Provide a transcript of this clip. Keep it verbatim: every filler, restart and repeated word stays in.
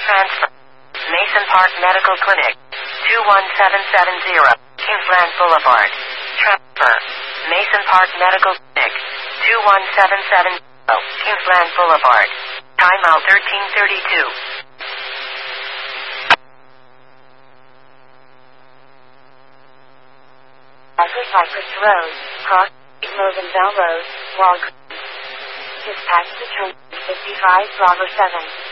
Transfer. Mason Park Medical Clinic. two one seven seven zero. Kingsland Boulevard. Transfer. Mason Park Medical Clinic. two one seven seven zero. Kingsland Boulevard. Timeout thirteen thirty-two. Cypress Cypress Road, Cross Loganville Road, Walgreens. Dispatch determined fifty-five Bravo seven.